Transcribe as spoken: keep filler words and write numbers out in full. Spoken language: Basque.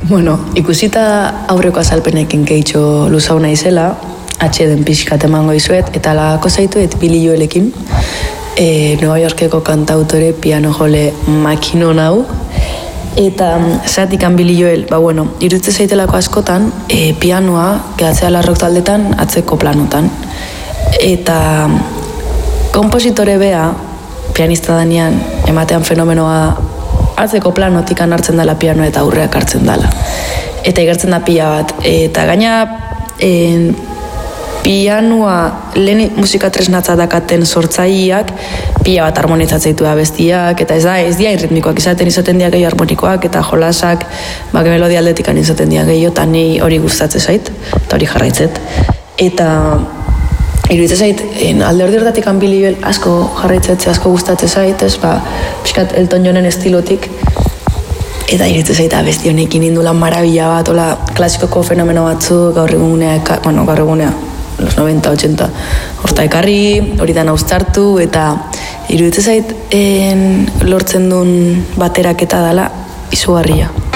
Bueno, ikusita aurreko azalpenekin kehitxo luzauna izela, atxeden pixkat emango izuet, eta lagako zaituet Billy Joelekin, e, Nueva Yorkeko kantautore piano jole makinon hau, eta zatikan Billy Joel, ba bueno, iruditze zaitelako askotan, e, pianoa gehatzea larrok taldetan atzeko planotan. Eta kompositore bea, pianista danean, ematean fenomenoa atzeko planotikan hartzen dela pianoa eta aurreak hartzen dela. Eta igertzen da pila bat. Eta gaina en, pianoa lehen musika tresnatza dakaten sortzaileak pila bat harmonizatzeitu da bestiak, eta ez da, ez dia irritmikoak izaten izaten dia gehiago harmonikoak, eta jolasak bak melodia aldetikan izaten dia gehiago, eta ni hori gustatzen zait, eta hori jarraitzet. Eta iruditzen zait, en, alde hori hortatik Billy Joel asko jarraitzetze, asko gustatzen zait, ez, ba, pixkat Elton Johnen estilotik, eta iruditzen zait, abesti honekin indula marabila bat, ola, klasikoko fenomeno batzu, gaur egunea, bueno, gaur egunea, los noventa, ochenta, horta ekarri, hori dan austartu, eta iruditzen zait, en, lortzen duen bateraketa dela, izugarria.